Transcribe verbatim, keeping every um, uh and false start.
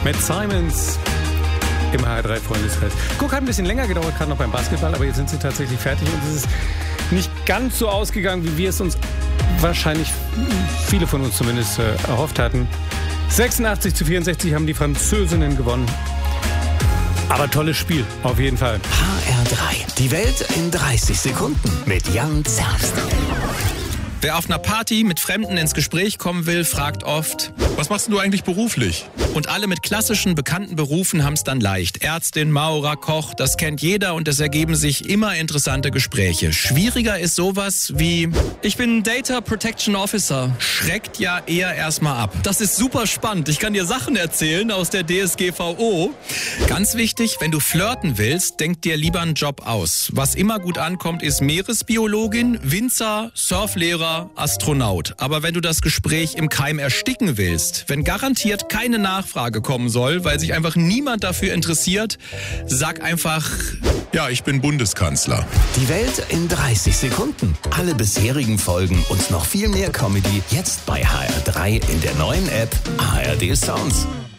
Matt Simons im H R drei Freundeskreis. Guck, hat ein bisschen länger gedauert, gerade noch beim Basketball, aber jetzt sind sie tatsächlich fertig und es ist nicht ganz so ausgegangen, wie wir es uns wahrscheinlich, viele von uns zumindest, äh, erhofft hatten. sechsundachtzig zu vierundsechzig haben die Französinnen gewonnen. Aber tolles Spiel, auf jeden Fall. H R drei, die Welt in dreißig Sekunden mit Jan Zerbst. Wer auf einer Party mit Fremden ins Gespräch kommen will, fragt oft: Was machst du eigentlich beruflich? Und alle mit klassischen, bekannten Berufen haben es dann leicht. Ärztin, Maurer, Koch, das kennt jeder und es ergeben sich immer interessante Gespräche. Schwieriger ist sowas wie: Ich bin Data Protection Officer. Schreckt ja eher erstmal ab. Das ist super spannend. Ich kann dir Sachen erzählen aus der D S G V O. Ganz wichtig, wenn du flirten willst, denk dir lieber einen Job aus. Was immer gut ankommt, ist Meeresbiologin, Winzer, Surflehrer, Astronaut. Aber wenn du das Gespräch im Keim ersticken willst, wenn garantiert keine Nachfrage kommen soll, weil sich einfach niemand dafür interessiert, sag einfach: Ja, ich bin Bundeskanzler. Die Welt in dreißig Sekunden. Alle bisherigen Folgen und noch viel mehr Comedy jetzt bei H R drei in der neuen App H R D Sounds.